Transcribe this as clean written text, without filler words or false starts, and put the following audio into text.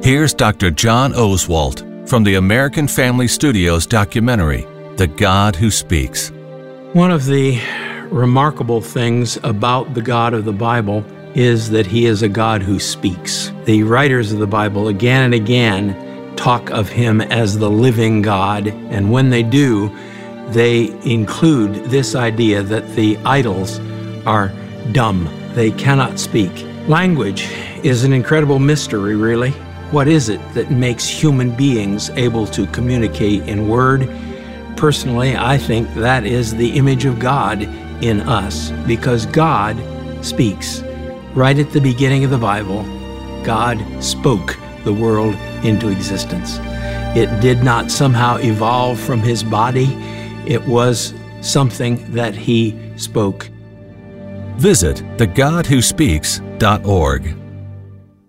Here's Dr. John Oswalt from the American Family Studios documentary, The God Who Speaks. One of the remarkable things about the God of the Bible is that He is a God who speaks. The writers of the Bible again and again talk of Him as the living God, and when they do, they include this idea that the idols are dumb. They cannot speak. Language is an incredible mystery, really. What is it that makes human beings able to communicate in word? Personally, I think that is the image of God in us, because God speaks. Right at the beginning of the Bible, God spoke the world into existence. It did not somehow evolve from His body. It was something that He spoke. Visit thegodwhospeaks.org.